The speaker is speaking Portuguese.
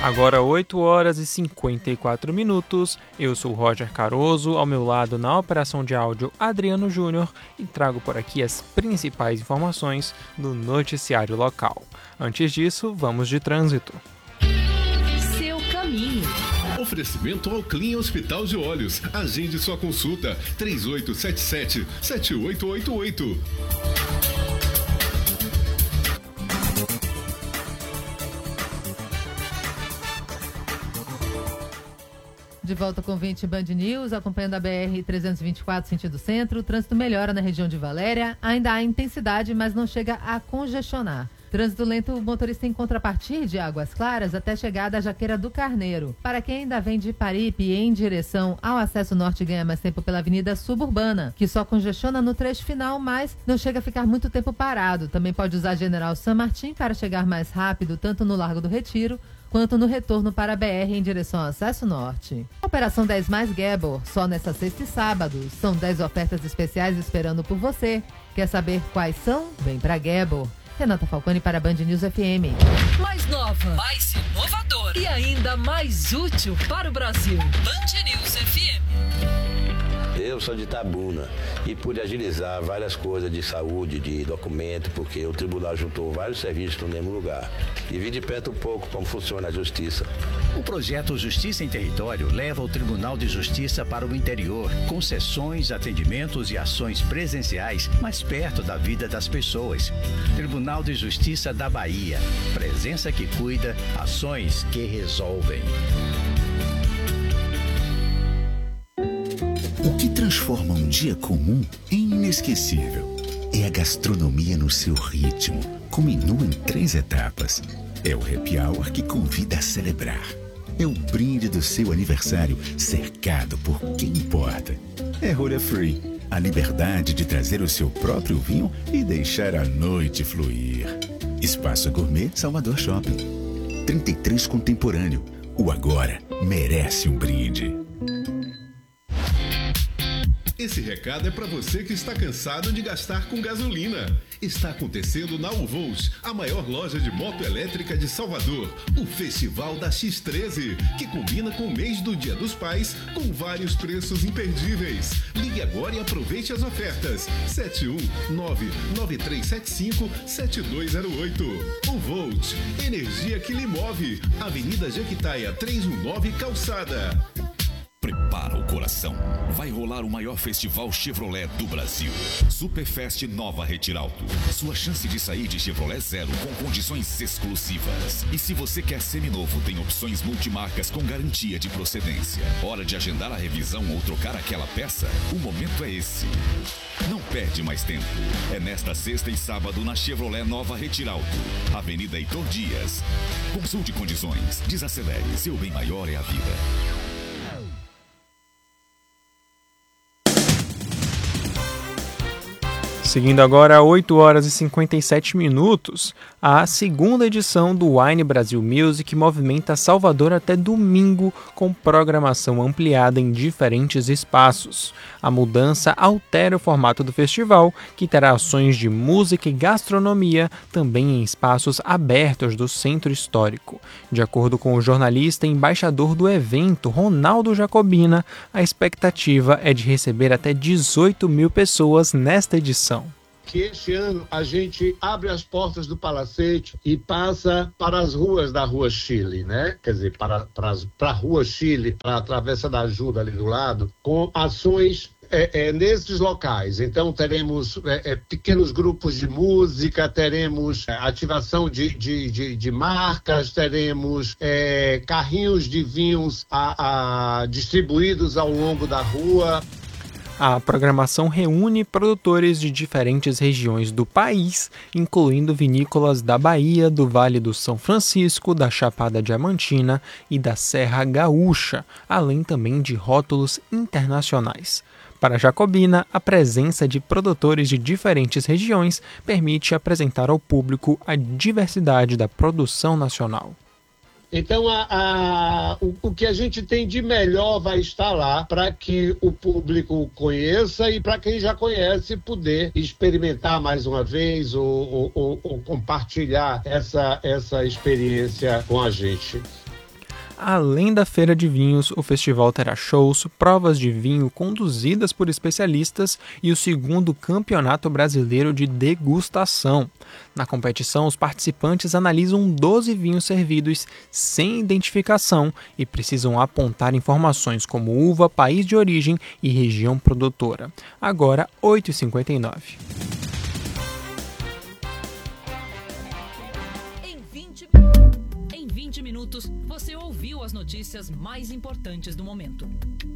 Agora 8 horas e 54 minutos, eu sou Roger Caroso, ao meu lado na operação de áudio Adriano Júnior e trago por aqui as principais informações do noticiário local. Antes disso, vamos de trânsito. Seu caminho. Oferecimento ao Clean Hospital de Olhos. Agende sua consulta 3877-7888. De volta com o 20 Band News, acompanhando a BR-324 sentido centro. O trânsito melhora na região de Valéria. Ainda há intensidade, mas não chega a congestionar. Trânsito lento, o motorista encontra a partir de Águas Claras até chegada à Jaqueira do Carneiro. Para quem ainda vem de Paripe em direção ao acesso norte, ganha mais tempo pela Avenida Suburbana, que só congestiona no trecho final, mas não chega a ficar muito tempo parado. Também pode usar General San Martín para chegar mais rápido, tanto no Largo do Retiro, quanto no retorno para a BR em direção ao acesso norte. Operação 10 mais Gabor, só nesta sexta e sábado. São 10 ofertas especiais esperando por você. Quer saber quais são? Vem pra Gabor. Renata Falcone para a Band News FM. Mais nova, mais inovadora e ainda mais útil para o Brasil. Band News FM. Eu sou de Itabuna e pude agilizar várias coisas de saúde, de documento, porque o tribunal juntou vários serviços no mesmo lugar. E vi de perto um pouco como funciona a justiça. O projeto Justiça em Território leva o Tribunal de Justiça para o interior, com sessões, atendimentos e ações presenciais mais perto da vida das pessoas. Tribunal de Justiça da Bahia. Presença que cuida, ações que resolvem. O que transforma um dia comum em inesquecível é a gastronomia no seu ritmo, com menu em 3 etapas. É o happy hour que convida a celebrar. É o brinde do seu aniversário cercado por quem importa. É Rolha Free, a liberdade de trazer o seu próprio vinho e deixar a noite fluir. Espaço Gourmet Salvador Shopping. 33 Contemporâneo. O agora merece um brinde. Esse recado é para você que está cansado de gastar com gasolina. Está acontecendo na Uvols, a maior loja de moto elétrica de Salvador, o Festival da X13, que combina com o mês do Dia dos Pais, com vários preços imperdíveis. Ligue agora e aproveite as ofertas. 71993757208. Uvols, energia que lhe move. Avenida Jequitaia 319 Calçada. Prepara o coração. Vai rolar o maior festival Chevrolet do Brasil. Superfest Nova Retiralto. Sua chance de sair de Chevrolet zero com condições exclusivas. E se você quer seminovo, tem opções multimarcas com garantia de procedência. Hora de agendar a revisão ou trocar aquela peça? O momento é esse. Não perde mais tempo. É nesta sexta e sábado na Chevrolet Nova Retiralto. Avenida Heitor Dias. Consulte condições. Desacelere. Seu bem maior é a vida. Seguindo agora 8 horas e 57 minutos, a segunda edição do Wine Brasil Music movimenta Salvador até domingo com programação ampliada em diferentes espaços. A mudança altera o formato do festival, que terá ações de música e gastronomia também em espaços abertos do Centro Histórico. De acordo com o jornalista e embaixador do evento, Ronaldo Jacobina, a expectativa é de receber até 18 mil pessoas nesta edição. Que este ano a gente abre as portas do Palacete e passa para as ruas da Rua Chile, né? Quer dizer, para a Rua Chile, para a Travessa da Ajuda ali do lado, com ações nesses locais. Então teremos pequenos grupos de música, teremos ativação de marcas, teremos carrinhos de vinhos distribuídos ao longo da rua. A programação reúne produtores de diferentes regiões do país, incluindo vinícolas da Bahia, do Vale do São Francisco, da Chapada Diamantina e da Serra Gaúcha, além também de rótulos internacionais. Para Jacobina, a presença de produtores de diferentes regiões permite apresentar ao público a diversidade da produção nacional. Então, o que a gente tem de melhor vai estar lá para que o público conheça e para quem já conhece poder experimentar mais uma vez ou compartilhar essa experiência com a gente. Além da feira de vinhos, o festival terá shows, provas de vinho conduzidas por especialistas e o 2º Campeonato Brasileiro de Degustação. Na competição, os participantes analisam 12 vinhos servidos sem identificação e precisam apontar informações como uva, país de origem e região produtora. Agora, 8h59. Em 20 minutos, você ouviu as notícias mais importantes do momento.